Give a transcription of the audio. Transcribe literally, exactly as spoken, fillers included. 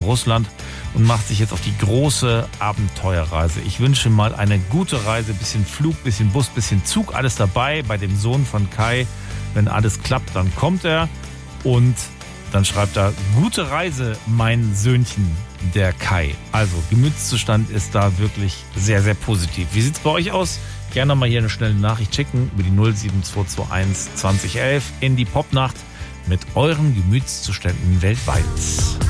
Russland und macht sich jetzt auf die große Abenteuerreise. Ich wünsche mal eine gute Reise, bisschen Flug, bisschen Bus, bisschen Zug, alles dabei bei dem Sohn von Kai. Wenn alles klappt, dann kommt er und dann schreibt er, gute Reise, mein Söhnchen, der Kai. Also Gemütszustand ist da wirklich sehr, sehr positiv. Wie sieht's bei euch aus? Gerne mal hier eine schnelle Nachricht schicken über die null sieben zwei zwei eins zwanzig elf in die Popnacht mit euren Gemütszuständen weltweit.